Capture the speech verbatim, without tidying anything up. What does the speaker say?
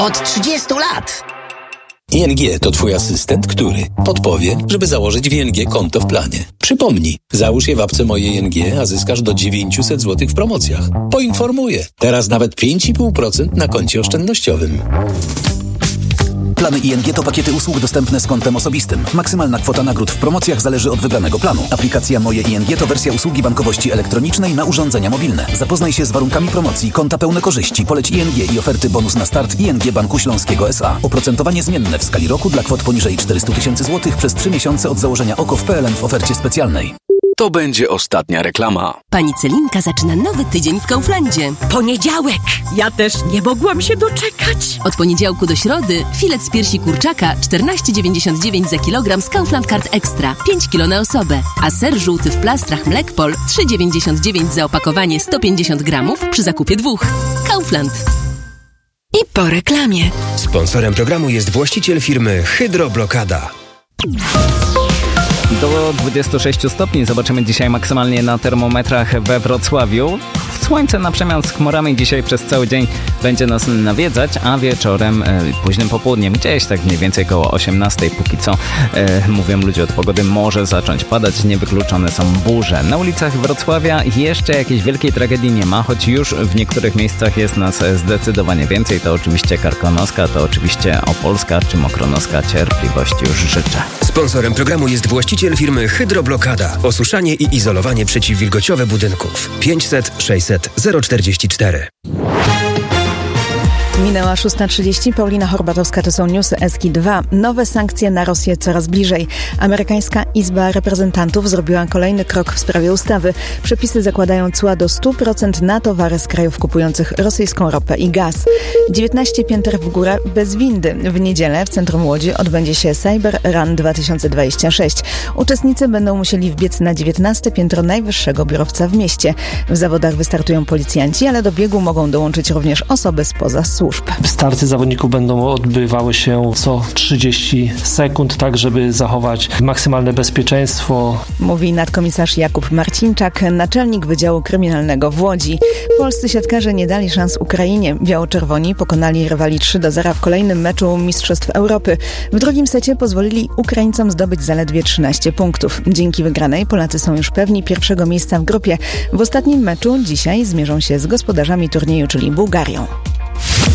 Od trzydziestu lat. I N G to twój asystent, który podpowie, żeby założyć w I N G konto w planie. Przypomnij, załóż je w apce Moje I N G, a zyskasz do dziewięćset złotych w promocjach. Poinformuję. Teraz nawet pięć i pół procent na koncie oszczędnościowym. Plany I N G to pakiety usług dostępne z kontem osobistym. Maksymalna kwota nagród w promocjach zależy od wybranego planu. Aplikacja Moje I N G to wersja usługi bankowości elektronicznej na urządzenia mobilne. Zapoznaj się z warunkami promocji, konta pełne korzyści, poleć I N G i oferty bonus na start I N G Banku Śląskiego S A. Oprocentowanie zmienne w skali roku dla kwot poniżej czterysta tysięcy złotych przez trzy miesiące od założenia O K O w P L N w ofercie specjalnej. To będzie ostatnia reklama. Pani Celinka zaczyna nowy tydzień w Kauflandzie. Poniedziałek! Ja też nie mogłam się doczekać. Od poniedziałku do środy filet z piersi kurczaka czternaście dziewięćdziesiąt dziewięć za kilogram z Kaufland Card Extra, pięć kilo na osobę. A ser żółty w plastrach Mlekpol trzy dziewięćdziesiąt dziewięć za opakowanie sto pięćdziesiąt gramów przy zakupie dwóch. Kaufland. I po reklamie. Sponsorem programu jest właściciel firmy Hydroblokada. Do dwudziestu sześciu stopni zobaczymy dzisiaj maksymalnie na termometrach we Wrocławiu. Słońce na przemian z chmurami dzisiaj przez cały dzień będzie nas nawiedzać, a wieczorem, e, późnym popołudniem, gdzieś tak mniej więcej koło osiemnastej, póki co, e, mówią ludzie od pogody, może zacząć padać, niewykluczone są burze. Na ulicach Wrocławia jeszcze jakiejś wielkiej tragedii nie ma, choć już w niektórych miejscach jest nas zdecydowanie więcej. To oczywiście Karkonoska, to oczywiście Opolska czy Mokronoska. Cierpliwości już życzę. Sponsorem programu jest właściciel firmy Hydroblokada. Osuszanie i izolowanie przeciwwilgociowe budynków. pięćset sześćset zero czterdzieści cztery. Minęła szósta trzydzieści. Paulina Horbatowska, to są newsy S K I dwa. Nowe sankcje na Rosję coraz bliżej. Amerykańska Izba Reprezentantów zrobiła kolejny krok w sprawie ustawy. Przepisy zakładają cła do stu procent na towary z krajów kupujących rosyjską ropę i gaz. dziewiętnaście pięter w górę bez windy. W niedzielę w centrum Łodzi odbędzie się Cyber Run dwa tysiące dwadzieścia sześć. Uczestnicy będą musieli wbiec na dziewiętnaste piętro najwyższego biurowca w mieście. W zawodach wystartują policjanci, ale do biegu mogą dołączyć również osoby spoza służb. Starty zawodników będą odbywały się co trzydzieści sekund, tak żeby zachować maksymalne bezpieczeństwo. Mówi nadkomisarz Jakub Marcinczak, naczelnik Wydziału Kryminalnego w Łodzi. Polscy siatkarze nie dali szans Ukrainie. Biało-czerwoni pokonali rywali trzy do zera w kolejnym meczu Mistrzostw Europy. W drugim secie pozwolili Ukraińcom zdobyć zaledwie trzynaście punktów. Dzięki wygranej Polacy są już pewni pierwszego miejsca w grupie. W ostatnim meczu dzisiaj zmierzą się z gospodarzami turnieju, czyli Bułgarią.